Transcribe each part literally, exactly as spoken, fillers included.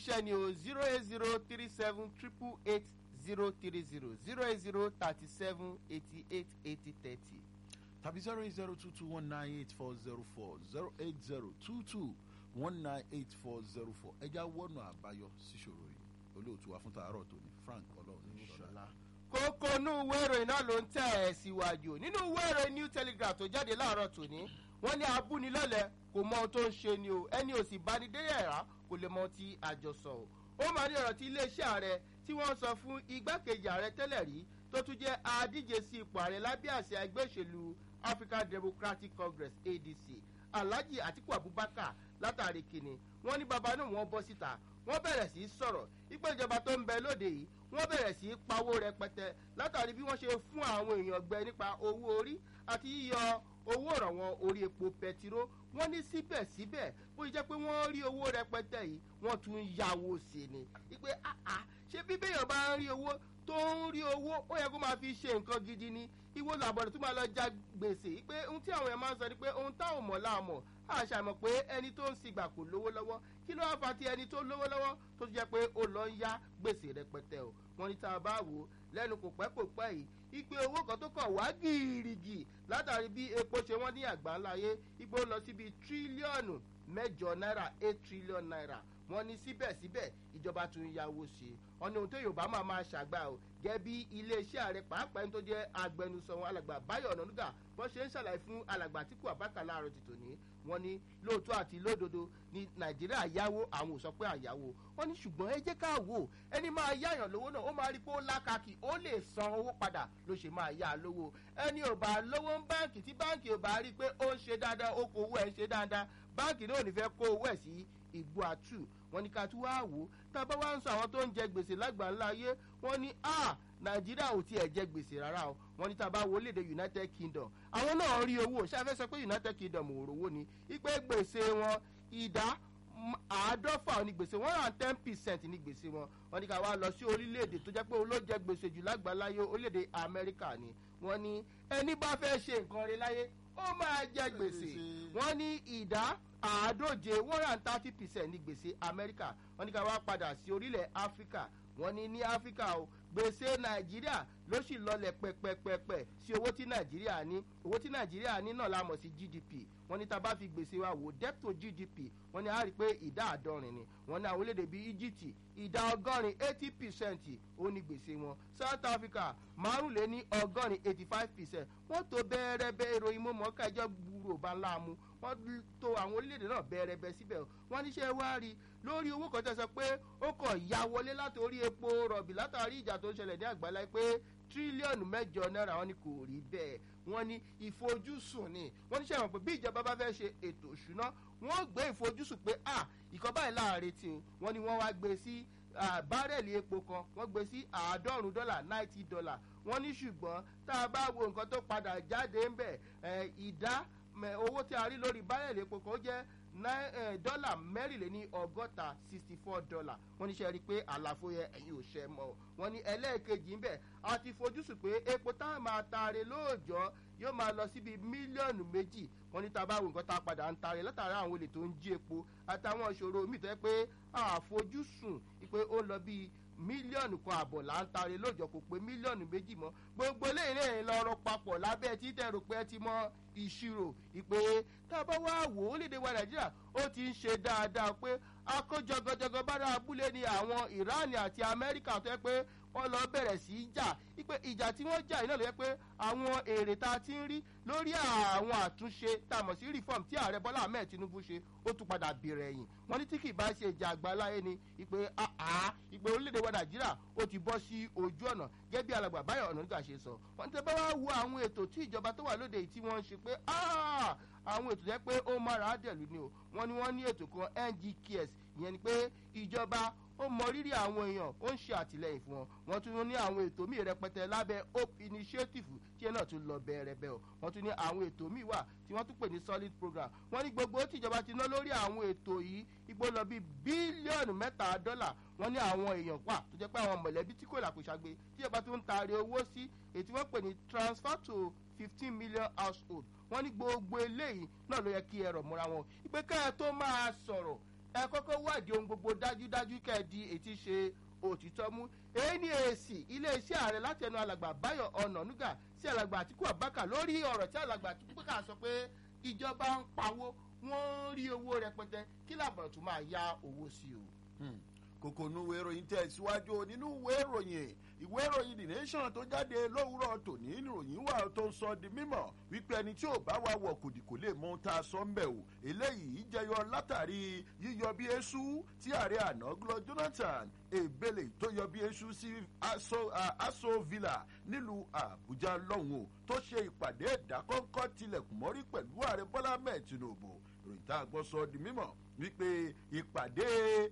iṣẹ́ ni o zero eight zero three seven triple eight zero three zero zero eight zero thirty seven eighty eight eighty thirty. tàbí zero eight zero two two one nine eight four zero four zero eight zero two two one nine eight four zero four ẹja wọnú àbáyọ síṣòro yìí olóòtú wa fún tàárọ̀ tòní Frank Ọlọ́run níṣọlá. kókó inú ìwé ìròyìn náà ló ń tẹ̀ ẹ́ síwájú nínú ìwé ìròyìn New Telegraph tó jáde láàárọ̀ tòní wọ́n ní abúnilọ́lẹ̀ kò mọ ohun tó ń ṣe ni o ẹni ò sì bá ní déyàrá kò lè mọ ohun tí àjọsọ o. ó máa ní ọ̀rọ̀ tí iléeṣẹ́ ààrẹ tí wọ́n sọ fún igbákejì ààrẹ tẹ́lẹ̀ rí tó tún jẹ́ adíje sí ipò ààrẹ lábẹ́ àsíá ẹgbẹ́ òṣèlú African Democratic Congress A D C Alhaji Atiku Abubakar látàrí kìnnì wọ́n ní bàbá náà wọ́n bọ́ síta wọ́n bẹ̀rẹ̀ sí í sọ̀rọ̀ ipò ìjọba tó ń bẹ lóde yìí wọ́n bẹ̀rẹ̀ sí í pawó rẹpẹtẹ látàrí bí wọ́n ṣe fún àwọn èèyàn gbẹ nípa owó orí àti yíyọ owó ìrànwọ́ orí epo pẹtiró wọ́n ní síbẹ̀síbẹ̀ bó jẹ́ pé wọ́n rí owó rẹpẹtẹ yìí wọ́n tún yáwó sí ni ipe àà ṣé bí béèyàn bá ń rí owó tó ń rí owó ó yẹ kó máa fi ṣe nǹkan gidi ni ìwọ làbọ̀dọ̀ tó máa lọ já gbèsè pé ohun tí àwọn èèyàn máa ń sọ ni pé ohun táwọn mọ̀ láàmọ̀ àṣàmọ̀ pé ẹni tó ń sigbà kò lówó lọ́wọ́ kí ló wá fa ti ẹni tó lówó lọ́wọ́ tó jẹ́ pé ó lọ ń yá gbèsè rẹpẹtẹ o wọ́n ní tá a bá wò ó lẹ́nu kò pẹ́ kò pẹ́ yìí ipe owó kan tó kàn wá gìrìgì látàrí bí epo ṣe wọ́n ní àgbáńláyé ipò ń lọ síbi tírílíọ̀nù mẹ́jọ náírà eight trillion naira wọ́n ní síbẹ̀síbẹ̀ ìjọba tún yáwó ṣe ọ̀nà ohun tó Yorùbá máa máa ṣàgbà o gẹ́gẹ́ bí iléeṣẹ́ ààrẹ pàápàá ẹni tó jẹ́ agbẹnusọ wọn alàgbà Báyọ̀ Ọ̀nànúgà bọ́n ṣe ń ṣàlàyé fún alàgbà Àtíkù Abubakar láàárọ̀ ti tòní wọ́n ní lóòótọ́ àti lódodo ní Nàìjíríà yáwó àwọn ò sọ pé àyáwó wọ́n ní ṣùgbọ́n ẹ jẹ́ ká wò ẹni máa yáyàn lówó náà ó máa rí pé ó lákàkì ó lè san owó padà ló ṣe máa yá lówó ẹni ò bá lówó ń báǹkì tí báǹkì ò bá rí pé ó ń ṣe dáadáa ó kó owó ẹ̀ ń ṣe dáadáa báǹkì náà ò ní fẹ́ kó owó ẹ̀ sí ìgbó àtù wọ́n ní ká tún wá wò ó tá a bá wá ń sọ àwọn tó ń jẹ gbèsè lágbàńlá ayé wọ́n ní a Nàìjíríà ò tiẹ̀ jẹ gbèsè rárá o wọ́n ní tá a bá wo léde United Kingdom àwọn náà rí owó ṣáfẹ́ sọ pé United Kingdom ò rówó ni ipe gbèsè wọn ìdá àádọ́fà ní gbèsè one hundred and ten percent ní gbèsè wọn wọ́n ní ká wá lọ sí orílẹ̀-èdè tó jẹ́ pé olójẹ gbèsè jù lágbàláyé orílẹ̀-èdè Amẹ́ríkà ni wọ́n ní ẹni bá fẹ́ ṣe nǹkan rẹ̀ láyé ó máa jẹ gbèsè wọ́n ní ìdá àádóje one hundred and thirty percent ní gbèsè Amẹ́ríkà wọ́n ní ká wá padà sí orílẹ̀ Áfíríkà wọ́n ní ní Áfíríkà o gbèsè Nàìjíríà ló sì lọlẹ̀ pẹ́pẹ́pẹ́pẹ́ sí owó tí Nàìjíríà ní owó tí Nàìjíríà ní náà la mọ̀ sí G D P wọ́n ní tá a bá fi gbèsè wa wò debt to G D P wọ́n ní a rí i pé ìdá àádọ́rin ni wọ́n ní àwọn orílẹ̀-èdè bíi Egypt ìdá ọgọ́rin eighty percent ó ní gbèsè wọn South Africa márùnléní ọgọ́rin eighty five percent wọ́n tó bẹ́ẹ̀rẹ́bẹ́ ìròyìn mọ́mọ́ kájọ́ gbúrò bá ńlá mu wọ́n tó àwọn orílẹ̀-èdè náà bẹ́ẹ̀rẹ́bẹ́ síbẹ̀ wọ́n níṣẹ́ wá rí lórí owó kan tẹ́ sọ pé ó kàn ya wọlé látòrí epo rọ̀bì látàrí ìjà tó ń ṣẹlẹ̀ ní àgbáláyé pé tírílíọ̀nù mẹ́jọ náírà wọ́n ní kò rí bẹ́ẹ̀ wọ́n ní ìfojúsùn ni wọ́n ní sẹ́wọ̀n pé bí ìjọba bá fẹ́ ṣe ètò ìṣúná wọ́n gbé ìfojúsùn pé à ìkọ́ báyìí láàrin tí o wọ́n ní wọ́n wá gbé sí bárẹ̀lì epo kan wọ́n gbé sí àádọ́rùn dọ́là ninety dollar wọ́n ní ṣùgbọ́n tá a bá wo nǹkan tó padà jáde ń bẹ̀ ìdá owó tí a rí lórí bárẹ̀lì epo kan ó jẹ́ dọ́là mẹ́rìnléní ọgọ́ta sixty four dollar wọ́n ní ṣe rí i pé àlàfo yẹn ẹ̀yin ò ṣe mọ́ wọ́n ní ẹlẹ́ẹ̀kejì ń bẹ̀ a ti fojúsùn pé epo tá a máa taare lóòjọ́ yóò máa lọ síbi mílíọ̀nù méjì wọ́n ní tá a bá wo nǹkan tá a padà ń taare látàrí àwọn olè tó ń jí epo àtàwọn ìṣòro míì tó yẹ pé àfojúsùn pé ó lọ bíi mílíọ̀nù kan àbọ̀ là ń taare lóòjọ́ kò pé mílíọ̀nù méjì mọ́ gbogbo eléyìí náà lọ́rọ̀ papọ̀ lábẹ́ títẹ̀ rò pé ẹ ti mọ ìṣirò ìpè tá a bá wá wò ó lédè wa Nàìjíríà ó ti ń ṣe dáadáa pé akójọgọjọgọ bára abúlé ni àwọn Iran àti Amẹ́ríkà tó yẹ pé wọ́n lọ bẹ̀rẹ̀ sí í jà ipe ìjà tí wọ́n jà iná ló yẹ pé àwọn èrè tá a ti ń rí lórí àwọn àtúnṣe tá a mọ̀ sí reform tí ààrẹ Bọ́lá Ahmed Tinubu ṣe ó tún padà bẹ̀rẹ̀ ẹ̀yìn wọ́n ní tí kì í bá ṣe ìjà àgbáláyé ni ipe àá ipe orílẹ̀-èdè wa Nàìjíríà ó ti bọ́ sí ojú ọ̀nà gẹ́gẹ́ bí alàgbà Báyọ̀ Ọ̀nànúgà ṣe sọ wọ́n ti bá wá wo àwọn ètò tí ìjọba tó wà lóde yìí tí wọ́n ń ṣe pé àwọn ètò jẹ́ pé ó mára dẹ̀lú ni o wọ́n ní wọ́n ní ètò kan N G K S ìyẹn ni pé ìjọba ó mọ rírì àwọn èèyàn ó ń ṣe àtìlẹyìn fún wọn wọ́n tún ní àwọn ètò míì rẹpẹtẹ lábẹ́ Hope Initiative tí ẹ náà tún lọ bẹ̀rẹ̀bẹ̀ o wọ́n tún ní àwọn ètò míì wà tí wọ́n tún pè ní solid program wọ́n ní gbogbo tíjọba ti ná lórí àwọn ètò yìí igbó lọ bí bílíọ̀nù mẹ́ta dọ́là wọ́n ní àwọn èèyàn wà tó jẹ́ pé àwọn mọ̀lẹ́bí tí kò làkúṣàgbé tíjọba tún ń taari owó sí èyí tí wọ́n pè ní transfer to fifteen million household wọ́n ní gbogbo eléyìí náà ló yẹ kí ẹ rọ̀ mọ́ra wọn ìpè ká ẹ tó máa sọ̀rọ̀ ẹ kọ́kọ́ wádìí ohun gbogbo dájúdájú kẹ́ ẹ di ètí ṣe òtítọ́ mú. èyí ni èsì iléeṣẹ́ ààrẹ láti ẹnu alàgbà Báyọ̀ Ọ̀nànúgà sí alàgbà Àtíkù Abubakar lórí ọ̀rọ̀ tí alàgbà Àtíkù Abubakar sọ pé ìjọba ń pawó wọ́n rí owó rẹpẹtẹ kí làbọ̀rọ̀ tún máa ya owó sí o. kòkò nu ìwé ìròyìn tẹ̀síwájú nínú ìwé ìròyìn ìwé ìròyìn The Nation tó jáde lówùúrọ̀ tòní ìròyìn wà tó ń sọ di mímọ̀ wípé ẹni tí ò bá wà wọ̀ kòdì kò lè mọ ohun tá a sọ ń bẹ̀ o eléyìí jẹyọ látàrí yíyọ bí eṣú tí ààrẹ àná Goodluck Jonathan Ebele tó yọ bí eṣú sí Aso Villa nílùú Àbújá lọ́hùn o tó ṣe ìpàdé ìdákọ́ńkọ́ tilẹ̀kùn mọ́rí pẹ̀lú ààrẹ Bọ́lá Ahmed Tinubu ìròyìn tá a gbọ́ sọ di mímọ̀ wípé ìpàdé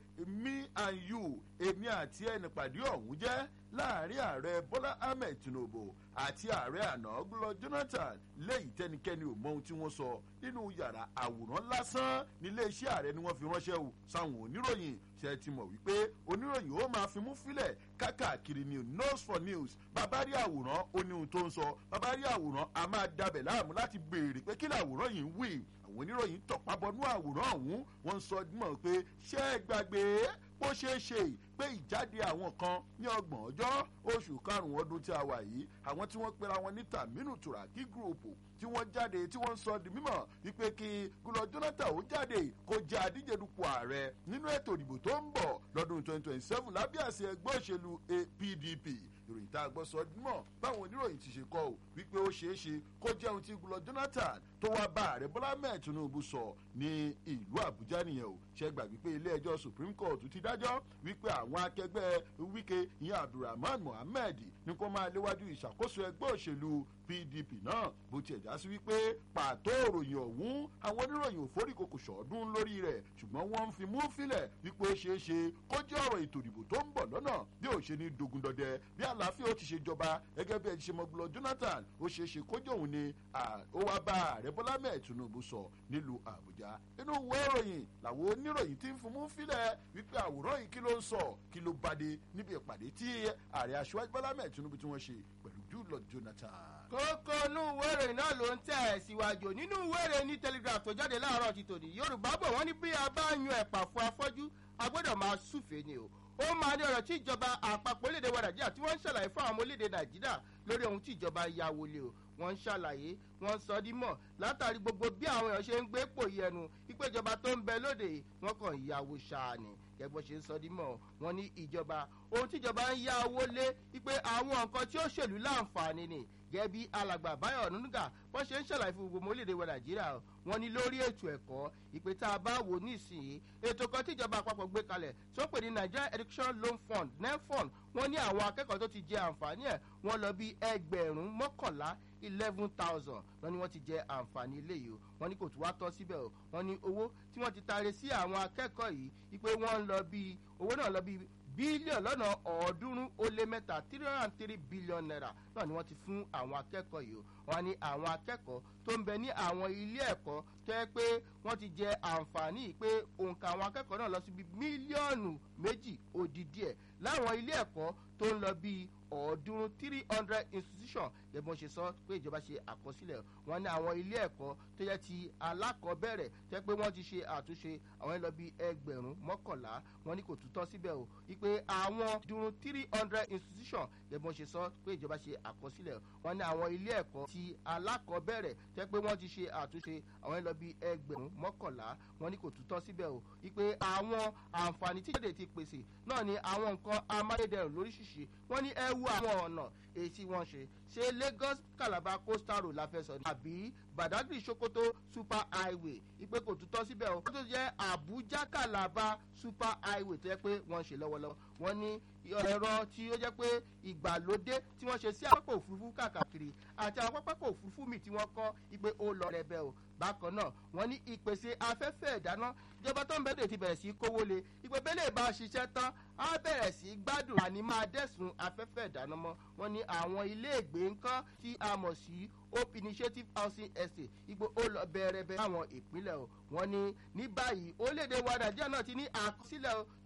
me and you èmi àti ẹnì pàdé ọ̀hún jẹ́ láàrin ààrẹ Bọ́lá Ahmed Tinubu àti ààrẹ àná Goodluck Jonathan léyìí tẹnikẹ́ni ò mọ ohun tí wọ́n sọ nínú yàrá àwòrán lásán nílé iṣẹ́ ààrẹ ni wọ́n fi ránṣẹ́ o sáwọn oníròyìn ṣe ti mọ̀ wípé oníròyìn ó máa fi mú fílẹ̀ kákàkiri ni nose for news bàbá rí àwòrán ó ní ohun tó ń sọ bàbá rí àwòrán a máa dabẹ̀ láàmú láti béèrè pé kí làwòrán yìí ń wí àwọn oníròyìn tọ̀pá bọnú àwòrán ọ̀hún wọ́n ń sọ mọ̀ pé ṣé ẹ gbàgbé bó ṣeé ṣe pé ìjáde àwọn kan ní ọgbọ̀n ọjọ́ oṣù karùn-ún ọdún tí a wà yìí àwọn tí wọ́n pera wọn ní Taminu Turaki group tí wọ́n jáde tí wọ́n sọ di mímọ̀ wípé kí Goodluck Jonathan ó jáde kó jẹ́ adíje dupò ààrẹ nínú ètò ìdìbò tó ń bọ̀ lọ́dún twenty twenty seven lábẹ́ àṣẹ ẹgbẹ́ òṣèlú P D P ìròyìn tá a gbọ́ sọ mọ̀ báwọn oníròyìn ti ṣe kọ́ ò wípé ó ṣeé ṣe kó jẹ́ ohun tí Goodluck Jonathan tó wá bá ààrẹ Bọ́lá Ahmed Tinubu sọ ní ìlú Àbújá nìyẹn o ṣe gbàgbé pé ilé ẹjọ́ Supreme Court ti dájọ́ wípé àwọn akẹgbẹ́ Wike ìyẹn Abdulrahman Mohammed ní kó máa léwájú ìṣàkóso ẹgbẹ́ òṣèlú P D P náà bó tiẹ̀ já sí wípé pàtó òròyìn ọ̀hún àwọn oníròyìn òforíkòkò ṣọ̀ọ́dún lórí rẹ̀ ṣùgbọ́n wọ́n ń fi mú fílẹ̀ wípé ó ṣeé ṣe kó jẹ́ ọ̀rọ̀ ètò ìdìbò tó ń bọ̀ lọ́nà bí ó ṣe ní dogun dọdẹ bí àlàáfíà ó ti ṣe jọba gẹ́gẹ́ bí ẹ ti ṣe mọ Goodluck Jonathan ó ṣeé ṣe kó jẹ́ òun ni ó wá bá ààrẹ Bọ́lá Ahmed Tinubu sọ nílùú Àbújá inú ìwé ìròyìn làwọn oníròyìn ti ń fún mú fílẹ̀ wípé àwòrán yìí kí ló ń sọ kí ló bá dé níbi ìpàdé tí ààrẹ aṣíwájú Bọ́lá Ahmed Tinubu tí wọ́n ṣe pẹ̀lú Goodluck Jonathan. kókó inú ìwé ìròyìn náà ló ń tẹ̀ síwájú nínú ìwé ìròyìn ní Telegraph tó jáde láàárọ̀ ti tòní Yorùbá bọ̀ wọ́n ní bí a bá yan ẹ̀pà fún afọ́jú a gbọ́dọ̀ máa súfèé ni o ó máa ní ọ̀rọ̀ tí ìjọba àpapọ̀ orílẹ̀-èdè wa Nàìjíríà tí wọ́n ń ṣàlàyé fún àwọn ọmọ orílẹ̀-èdè Nàìjíríà lórí ohun tí ìjọba ya wọlé o wọ́n ń ṣàlàyé wọ́n ń sọ dí mọ̀ látàrí gbogbo bí àwọn èèyàn ṣe ń gbé pò yẹnu wípé ìjọba tó ń bẹ lóde wọ́n kàn yàwó ṣáà ni gẹ́gbọ́n ṣe ń sọ dí mọ̀ wọ́n ní ìjọba ohun tí ìjọba ń yá owó lé wípé àwọn nǹkan tí ó ṣèlú láǹfààní ni gẹ́gẹ́ bí alàgbà Báyọ̀ Ọ̀nànúgà wọ́n ṣe ń ṣàlàyé fún gbogbo orílẹ̀-èdè wa Nàìjíríà wọ́n ní lórí ètò ẹ̀kọ́ ìpè tá a bá wò nísìnyí ètò kan tí ìjọba àpapọ̀ gbé kalẹ̀ tó pè ní Nigeria Education Loan Fund NEFund wọ́n ní àwọn akẹ́kọ̀ọ́ tó ti jẹ àǹfààní ẹ̀ wọ́n lọ bí ẹgbẹ̀rún mọ́kànlá eleven thousand wọ́n ní wọ́n ti jẹ àǹfààní eléyìí o wọ́n ní kò tún wá tán síbẹ̀ o wọ́n ní owó tí wọ́n ti taari sí àwọn akẹ́kọ̀ọ́ yìí ìpè wọ́n ń lọ bí owó náà lọ bí bílíọ̀nù lọ́nà ọ̀ọ́dúnrún ó lé mẹ́ta three hundred and three billion naira náà ni wọ́n ti fún àwọn akẹ́kọ̀ọ́ yìí o wọ́n ní àwọn akẹ́kọ̀ọ́ tó ń bẹ ní àwọn ilé ẹ̀kọ́ tó yẹ pé wọ́n ti jẹ àǹfààní yìí pé òǹkà àwọn akẹ́kọ̀ọ́ náà lọ sí bí mílíọ̀nù méjì ó dín díẹ̀ láwọn ilé ẹ̀kọ́ tó ń lọ bí ọ̀ọ́dúnrún three hundred institution gẹ́gẹ́ bí wọ́n ṣe sọ pé ìjọba ṣe àkọsílẹ̀ wọn ní àwọn ilé ẹ̀kọ́ tó yẹ ti alákọ̀ọ́bẹ̀rẹ̀ tó yẹ pé wọ́n ti ṣe àtúnṣe àwọn lọ bí ẹgbẹ̀rún mọ́kànlá wọn ní kò tún tọ́ síbẹ̀ o wípé àwọn dúró three hundred institution gẹ́gẹ́ bí wọ́n ṣe sọ pé ìjọba ṣe àkọsílẹ̀ wọn ní àwọn ilé ẹ̀kọ́ ti alákọ̀ọ́bẹ̀rẹ̀ tó yẹ pé wọ́n ti ṣe àtúnṣe àwọn lọ bí ẹgbẹ̀rún mọ́kànlá wọn ní kò tún tọ́ síbẹ̀ o wípé àwọn àǹfààní tí ìjọba ti pèsè náà ni àwọn nǹkan amáyédẹrùn lóríṣiríṣi wọn ní ẹ wo àwọn ọ̀nà èyí tí wọ́n ṣe ṣe Lagos Calabar coastal road la fẹ́ sọ ni àbí Badagry Sokoto super highway ìpè kò tún tọ́ síbẹ̀ o tó jẹ́ Abuja Calabar super highway tó yẹ pé wọ́n ṣe lọ́wọ́lọ́wọ́ wọ́n ní ẹ̀rọ tí ó jẹ́ pé ìgbàlódé tí wọ́n ṣe sí àpapọ̀ òfurufú káàkiri àti àwọn pápákọ̀ òfurufú mi tí wọ́n kọ́ ìpè ó lọ rẹ̀ bẹ́ẹ̀ o bákan náà wọ́n ní ìpèsè afẹ́fẹ́ ìdáná ìjọba tó ń bẹ́ẹ̀ ti bẹ̀rẹ̀ sí kówó le ìpè bẹ́lẹ̀ bá ṣiṣẹ́ tán á bẹ̀rẹ̀ sí gbádùn àní máa dẹ́sùn afẹ́fẹ́ ìdáná mọ́ wọ́n ní àwọn iléègbé ńkọ́ tí a mọ̀ sí Hope Initiative Housing Estate ìgbò ó lọ bẹ̀rẹ̀ bẹ̀rẹ̀ àwọn ìpínlẹ̀ o wọ́n ní ní báyìí orílẹ̀-èdè wa Nàìjíríà náà ti ní àkọsílẹ̀ o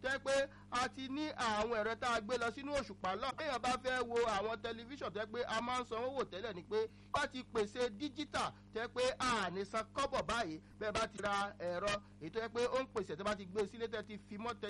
tẹ́ pé a ti ní àwọn ẹ̀rọ tá a gbé lọ sínú òṣùpá lọ. èèyàn bá fẹ́ wo àwọn tẹlifíṣàn tẹ́ pé a máa ń sanwó wò tẹ́lẹ̀ ni pé wọ́n ti pèsè díjítà tẹ́ pé a ní san kọ́bọ̀ báyìí bẹ́ẹ̀ bá ti ra ẹ̀rọ ètò ẹ pé ó ń pèsè tẹ́ bá ti gbé sílé tẹ́ ti fi mọ́ tẹ